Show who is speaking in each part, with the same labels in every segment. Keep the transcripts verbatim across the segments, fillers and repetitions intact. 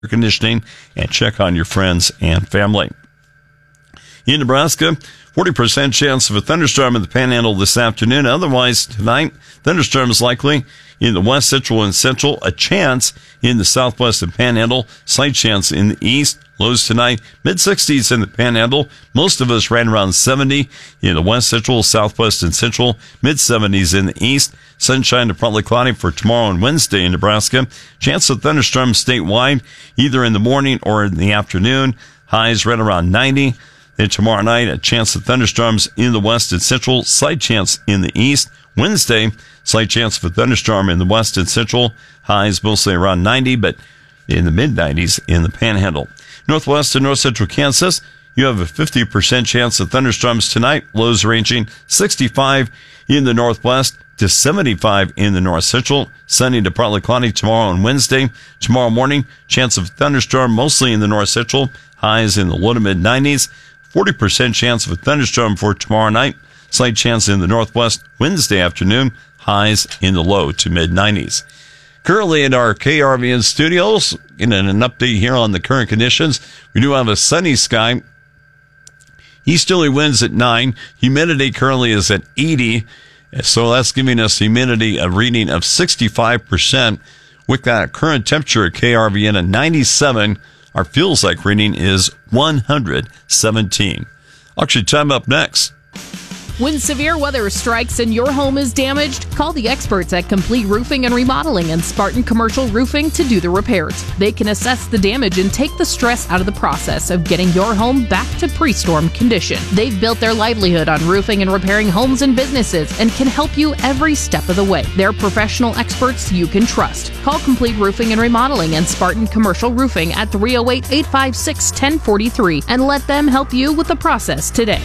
Speaker 1: conditioning and check on your friends and family. In Nebraska, forty percent chance of a thunderstorm in the Panhandle this afternoon. Otherwise, tonight, thunderstorms likely in the west, central, and central. A chance in the southwest and Panhandle. Slight chance in the east. Lows tonight, mid-sixties in the Panhandle. Most of us ran around seventy in the west, central, southwest, and central. mid-seventies in the east. Sunshine to partly cloudy for tomorrow and Wednesday in Nebraska. Chance of thunderstorms statewide, either in the morning or in the afternoon. Highs right around ninety. Then tomorrow night, a chance of thunderstorms in the west and central. Slight chance in the east. Wednesday, slight chance of a thunderstorm in the west and central. Highs mostly around ninety, but in the mid-nineties in the Panhandle. Northwest and north central Kansas, you have a fifty percent chance of thunderstorms tonight. Lows ranging sixty-five in the northwest to seventy-five in the north central. Sunny to partly cloudy tomorrow and Wednesday. Tomorrow morning, chance of thunderstorm mostly in the north central. Highs in the low to mid-nineties. forty percent chance of a thunderstorm for tomorrow night. Slight chance in the northwest Wednesday afternoon. Highs in the low to mid-nineties. Currently in our K R V N studios, in an update here on the current conditions, we do have a sunny sky. Easterly winds at nine. Humidity currently is at eighty. So that's giving us humidity, a reading of sixty-five percent. With that current temperature at K R V N at ninety-seven, our feels like reading is one hundred seventeen. Auction time up next.
Speaker 2: When severe weather strikes and your home is damaged, call the experts at Complete Roofing and Remodeling and Spartan Commercial Roofing to do the repairs. They can assess the damage and take the stress out of the process of getting your home back to pre-storm condition. They've built their livelihood on roofing and repairing homes and businesses and can help you every step of the way. They're professional experts you can trust. Call Complete Roofing and Remodeling and Spartan Commercial Roofing at three oh eight, eight five six, one oh four three and let them help you with the process today.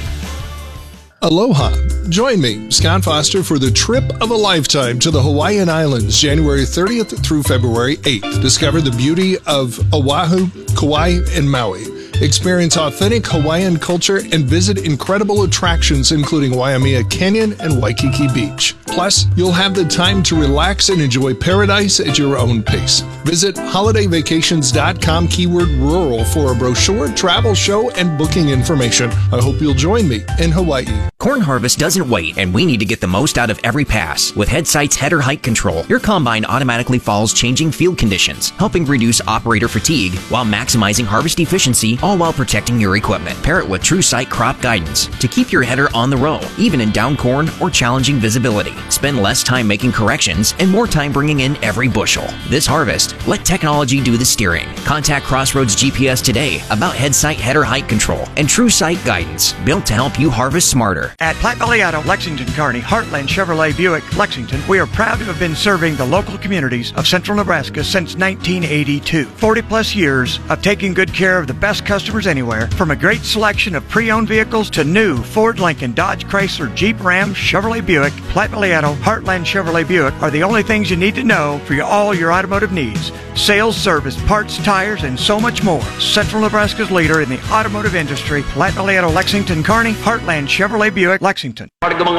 Speaker 3: Aloha. Join me, Scott Foster, for the trip of a lifetime to the Hawaiian Islands, January thirtieth through February eighth. Discover the beauty of Oahu, Kauai, and Maui. Experience authentic Hawaiian culture and visit incredible attractions including Waimea Canyon and Waikiki Beach. Plus, you'll have the time to relax and enjoy paradise at your own pace. Visit holiday vacations dot com keyword rural for a brochure, travel show, and booking information. I hope you'll join me in Hawaii.
Speaker 4: Corn harvest doesn't wait, and we need to get the most out of every pass. With Headsight's header height control, your combine automatically follows changing field conditions, helping reduce operator fatigue while maximizing harvest efficiency, all while protecting your equipment. Pair it with TrueSight crop guidance to keep your header on the row, even in down corn or challenging visibility. Spend less time making corrections and more time bringing in every bushel. This harvest, let technology do the steering. Contact Crossroads G P S today about Headsight header height control and TrueSight guidance, built to help you harvest smarter.
Speaker 5: At Platte Valley Auto, Lexington, Kearney, Heartland Chevrolet Buick, Lexington, we are proud to have been serving the local communities of central Nebraska since nineteen eighty-two. forty plus years of taking good care of the best customers anywhere, from a great selection of pre-owned vehicles to new Ford, Lincoln, Dodge, Chrysler, Jeep, Ram, Chevrolet Buick. Platte Valley Auto, Heartland Chevrolet Buick are the only things you need to know for your, all your automotive needs. Sales, service, parts, tires, and so much more. Central Nebraska's leader in the automotive industry, Platte Valley Auto, Lexington, Kearney, Heartland Chevrolet Buick, Lexington.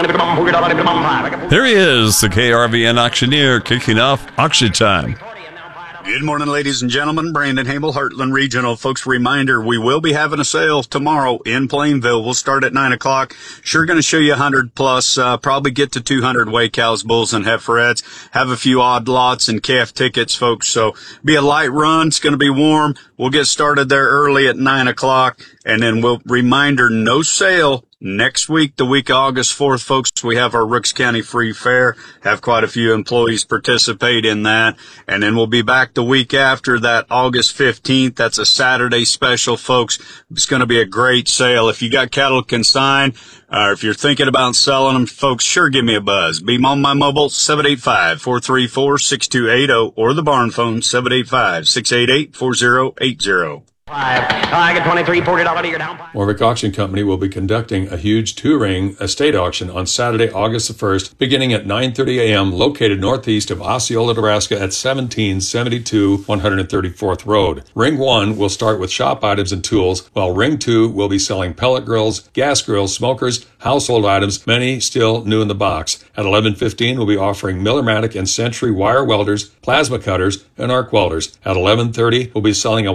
Speaker 1: There he is, the K R V N auctioneer, kicking off auction time.
Speaker 6: Good morning, ladies and gentlemen. Brandon Hamel, Heartland Regional. Folks, reminder, we will be having a sale tomorrow in Plainville. We'll start at nine o'clock. Sure going to show you one hundred plus, uh, probably get to two hundred weigh cows, bulls, and heiferettes. Have a few odd lots and calf tickets, folks. So be a light run. It's going to be warm. We'll get started there early at nine o'clock. And then we'll, reminder, no sale next week, the week of August fourth, folks. We have our Rooks County Free Fair. Have quite a few employees participate in that. And then we'll be back the week after that, August fifteenth. That's a Saturday special, folks. It's going to be a great sale. If you got cattle consigned, or if you're thinking about selling them, folks, sure give me a buzz. Be on my mobile, seven eight five, four three four, six two eight zero, or the barn phone, seven eight five, six eight eight, four zero eight zero.
Speaker 7: I get twenty-three, forty dollars a year down.
Speaker 8: Warwick Auction Company will be conducting a huge two-ring estate auction on Saturday, August the first, beginning at nine thirty a.m., located northeast of Osceola, Nebraska at seventeen seventy-two one hundred thirty-fourth Road. Ring one will start with shop items and tools, while Ring two will be selling pellet grills, gas grills, smokers, household items, many still new in the box. At eleven fifteen, we'll be offering Millermatic and Century wire welders, plasma cutters, and arc welders. At eleven thirty, we'll be selling a